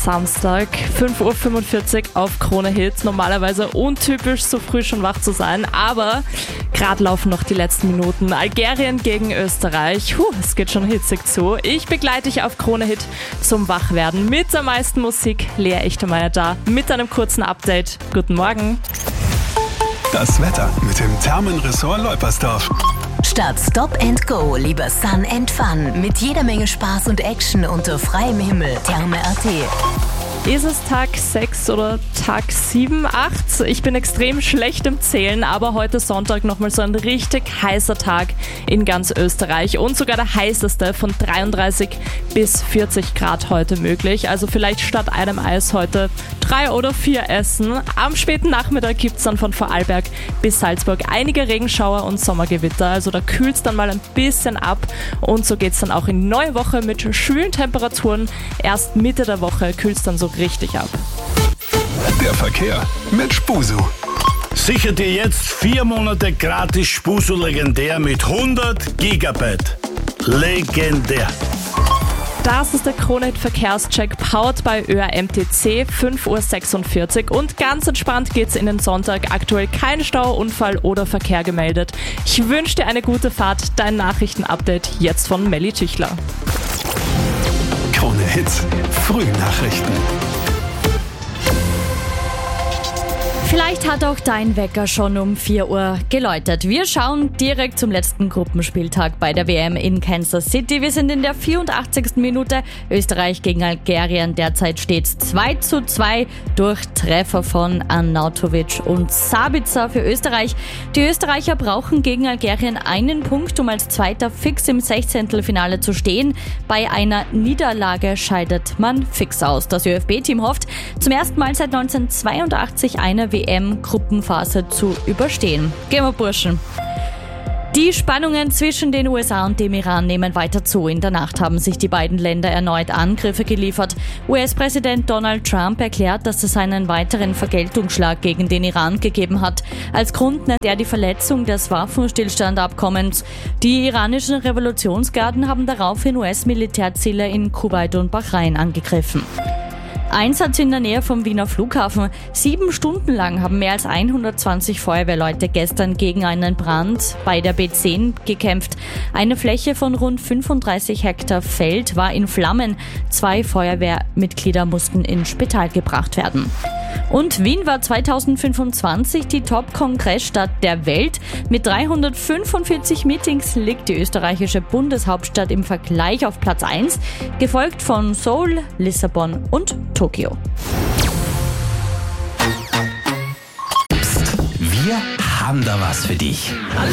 Samstag, 5:45 Uhr auf Krone Hit. Normalerweise untypisch, so früh schon wach zu sein, aber gerade laufen noch die letzten Minuten. Algerien gegen Österreich. Es geht schon hitzig zu. Ich begleite dich auf Krone Hit zum Wachwerden mit der meisten Musik. Lea Echtemeyer da mit einem kurzen Update. Guten Morgen. Das Wetter mit dem Thermenressort Leupersdorf. Statt Stop and Go lieber Sun and Fun mit jeder Menge Spaß und Action unter freiem Himmel. Therme.at. Ist es Tag 6 oder Tag 7, 8? Ich bin extrem schlecht im Zählen, aber heute Sonntag nochmal so ein richtig heißer Tag in ganz Österreich und sogar der heißeste von 33 bis 40 Grad heute möglich. Also vielleicht statt einem Eis heute 3 oder 4 essen. Am späten Nachmittag gibt es dann von Vorarlberg bis Salzburg einige Regenschauer und Sommergewitter. Also da kühlt es dann mal ein bisschen ab und so geht es dann auch in die neue Woche mit schwülen Temperaturen. Erst Mitte der Woche kühlt es dann so richtig ab. Der Verkehr mit Spusu. Sicher dir jetzt 4 Monate gratis Spusu legendär mit 100 Gigabyte. Legendär. Das ist der Krone Hit Verkehrscheck, powered by ÖAMTC, 5:46 Uhr und ganz entspannt geht's in den Sonntag. Aktuell kein Stau, Unfall oder Verkehr gemeldet. Ich wünsche dir eine gute Fahrt. Dein Nachrichtenupdate jetzt von Melli Tüchler. Krone Hits, Frühnachrichten. Vielleicht hat auch dein Wecker schon um 4 Uhr geläutet. Wir schauen direkt zum letzten Gruppenspieltag bei der WM in Kansas City. Wir sind in der 84. Minute. Österreich gegen Algerien. Derzeit steht 2:2 durch Treffer von Arnautovic und Sabitzer für Österreich. Die Österreicher brauchen gegen Algerien einen Punkt, um als Zweiter fix im 16. zu stehen. Bei einer Niederlage scheidet man fix aus. Das ÖFB-Team hofft, zum ersten Mal seit 1982 eine WM-Gruppenphase zu überstehen. Gehen wir, Burschen. Die Spannungen zwischen den USA und dem Iran nehmen weiter zu. In der Nacht haben sich die beiden Länder erneut Angriffe geliefert. US-Präsident Donald Trump erklärt, dass es einen weiteren Vergeltungsschlag gegen den Iran gegeben hat. Als Grund nennt er die Verletzung des Waffenstillstandabkommens. Die iranischen Revolutionsgarden haben daraufhin US-Militärziele in Kuwait und Bahrain angegriffen. Einsatz in der Nähe vom Wiener Flughafen. 7 Stunden lang haben mehr als 120 Feuerwehrleute gestern gegen einen Brand bei der B10 gekämpft. Eine Fläche von rund 35 Hektar Feld war in Flammen. 2 Feuerwehrmitglieder mussten ins Spital gebracht werden. Und Wien war 2025 die Top-Kongressstadt der Welt. Mit 345 Meetings liegt die österreichische Bundeshauptstadt im Vergleich auf Platz 1, gefolgt von Seoul, Lissabon und Tokio. Psst, wir haben da was für dich.